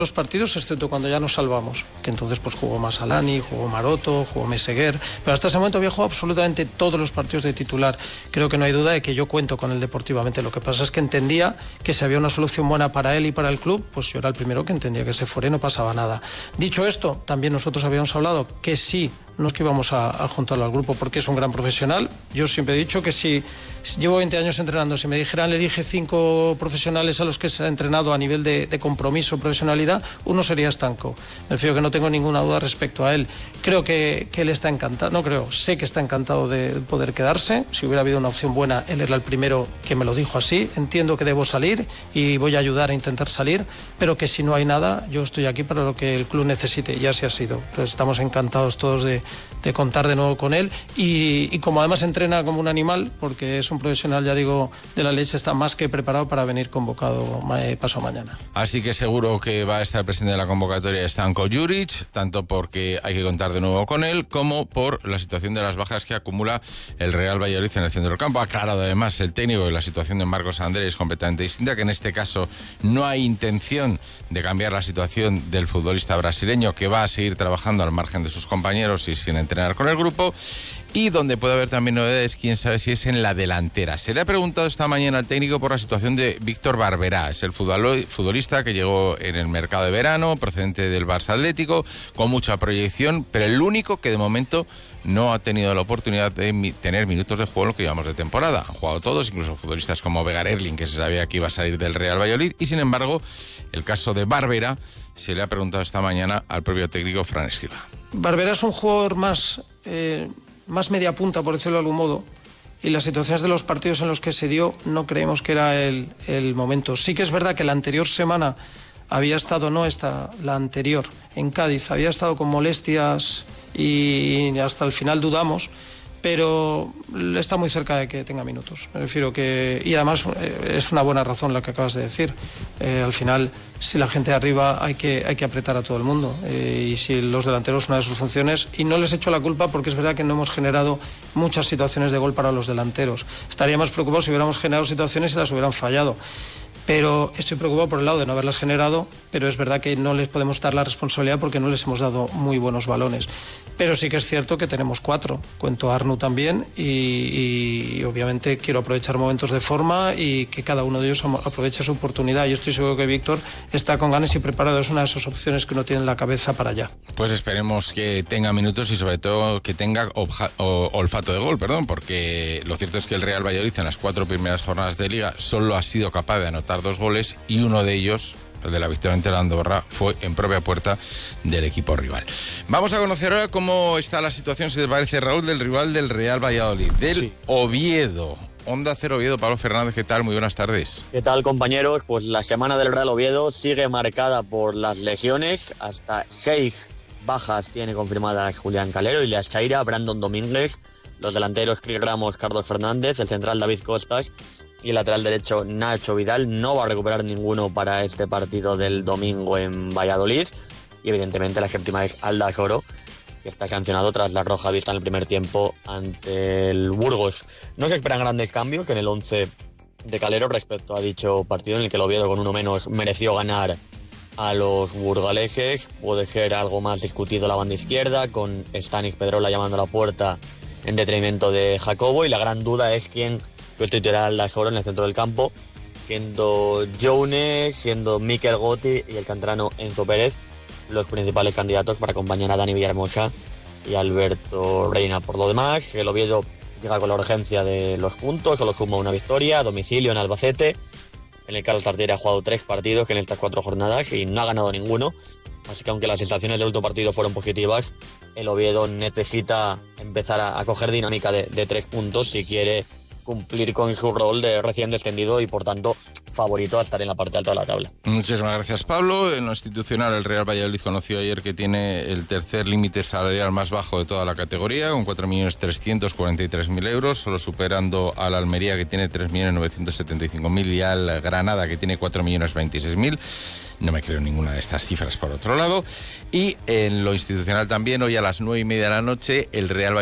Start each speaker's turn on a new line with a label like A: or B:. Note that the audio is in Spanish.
A: los partidos, excepto cuando ya nos salvamos, que entonces pues jugó más Alani, jugó Maroto, jugó Meseguer, pero hasta ese momento había jugado absolutamente todos los partidos de titular. Creo que no hay duda de que yo cuento con él deportivamente. Lo que pasa es que entendía que si había una solución buena para él y para el club, pues yo era el primero que entendía que se fuera y no pasaba nada. Dicho esto, también nosotros habíamos hablado que sí, no es que íbamos a juntarlo al grupo porque es un gran profesional. Yo siempre he dicho que si llevo 20 años entrenando, si me dijeran elige 5 profesionales a los que se ha entrenado a nivel de compromiso, profesionalidad, uno sería Stanco. Me refiero que no tengo ninguna duda respecto a él. Creo que él está encantado, no creo, sé que está encantado de poder quedarse. Si hubiera habido una opción buena, él era el primero que me lo dijo así. Entiendo que debo salir y voy a ayudar a intentar salir, pero que si no hay nada, yo estoy aquí para lo que el club necesite, y así ha sido. Entonces estamos encantados todos de contar de nuevo con él y como además entrena como un animal, porque es un profesional, ya digo, de la leche, está más que preparado para venir convocado pasado mañana.
B: Así que seguro que va a estar presente en la convocatoria Stanko Juric, tanto porque hay que contar de nuevo con él, como por la situación de las bajas que acumula el Real Valladolid en el centro del campo. Ha aclarado además el técnico que la situación de Marcos André es completamente distinta, que en este caso no hay intención de cambiar la situación del futbolista brasileño, que va a seguir trabajando al margen de sus compañeros y sin entrenar con el grupo. Y donde puede haber también novedades, quién sabe si es en la delantera. Se le ha preguntado esta mañana al técnico por la situación de Víctor Barberá. Es el futbolista que llegó en el mercado de verano, procedente del Barça Atlético, con mucha proyección, pero el único que de momento no ha tenido la oportunidad de tener minutos de juego en lo que llevamos de temporada. Han jugado todos, incluso futbolistas como Vegard Erling, que se sabía que iba a salir del Real Valladolid, y sin embargo, el caso de Barberá se le ha preguntado esta mañana al propio técnico Fran Escribá.
A: Barberá es un jugador más media punta, por decirlo de algún modo, y las situaciones de los partidos en los que se dio no creemos que era el momento. Sí que es verdad que la anterior semana había estado, la anterior, en Cádiz, había estado con molestias y hasta el final dudamos, pero está muy cerca de que tenga minutos. Me refiero que, y además es una buena razón la que acabas de decir. Al final, si la gente de arriba hay que apretar a todo el mundo, y si los delanteros una de sus funciones, y no les echo la culpa porque es verdad que no hemos generado muchas situaciones de gol para los delanteros. Estaría más preocupado si hubiéramos generado situaciones y las hubieran fallado. Pero estoy preocupado por el lado de no haberlas generado, pero es verdad que no les podemos dar la responsabilidad porque no les hemos dado muy buenos balones. Pero sí que es cierto que tenemos 4, cuento a Arnu también, y obviamente quiero aprovechar momentos de forma y que cada uno de ellos aproveche su oportunidad. Yo estoy seguro que Víctor está con ganas y preparado, es una de esas opciones que uno tiene en la cabeza para allá.
B: Pues esperemos que tenga minutos y sobre todo que tenga olfato de gol, porque lo cierto es que el Real Valladolid en las 4 primeras jornadas de Liga solo ha sido capaz de anotar 2 goles y uno de ellos, el de la victoria ante la Andorra, fue en propia puerta del equipo rival. Vamos a conocer ahora cómo está la situación, si te parece, Raúl, del rival del Real Valladolid, del Oviedo. Onda Cero Oviedo, Pablo Fernández, ¿qué tal? Muy buenas tardes.
C: ¿Qué tal, compañeros? Pues la semana del Real Oviedo sigue marcada por las lesiones. Hasta 6 bajas tiene confirmadas Julián Calero, Ilias Chaira, Brandon Domínguez, los delanteros Cris Ramos, Carlos Fernández, el central David Costas y el lateral derecho Nacho Vidal. No va a recuperar ninguno para este partido del domingo en Valladolid. Y evidentemente la séptima es Alda Soro, que está sancionado tras la roja vista en el primer tiempo ante el Burgos. No se esperan grandes cambios en el 11 de Calero respecto a dicho partido, en el que el Oviedo con uno menos mereció ganar a los burgaleses. Puede ser algo más discutido la banda izquierda, con Stanis Pedrola llamando a la puerta en detrimento de Jacobo, y la gran duda es quién sustituirá a Alda Soro en el centro del campo, siendo Jones, siendo Mikel Gotti y el canterano Enzo Pérez los principales candidatos para acompañar a Dani Villahermosa y Alberto Reina. Por lo demás, el Oviedo llega con la urgencia de los puntos, solo suma una victoria a domicilio en Albacete. En el Carlos Tartiere ha jugado 3 partidos en estas 4 jornadas y no ha ganado ninguno. Así que aunque las sensaciones del último partido fueron positivas, el Oviedo necesita empezar a coger dinámica de 3 puntos si quiere cumplir con su rol de recién descendido y por tanto favorito a estar en la parte alta de la tabla.
B: Muchísimas gracias, Pablo. En lo institucional, el Real Valladolid conoció ayer que tiene el tercer límite salarial más bajo de toda la categoría, con 4.343.000 euros, solo superando al Almería, que tiene 3.975.000, y al Granada, que tiene 4.026.000. No me creo ninguna de estas cifras, por otro lado. Y en lo institucional también, hoy a las 9:30 de la noche, el Real Valladolid